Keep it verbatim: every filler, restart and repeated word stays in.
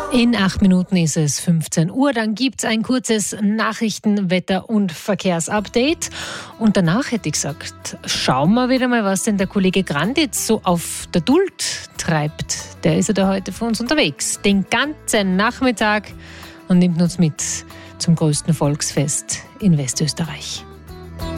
In acht Minuten ist es fünfzehn Uhr. Dann gibt es ein kurzes Nachrichten-, Wetter- und Verkehrsupdate. Und danach hätte ich gesagt, schauen wir wieder mal, was denn der Kollege Granditz so auf der Duld treibt. Der ist ja da heute für uns unterwegs. Den ganzen Nachmittag und nimmt uns mit zum größten Volksfest in Westösterreich.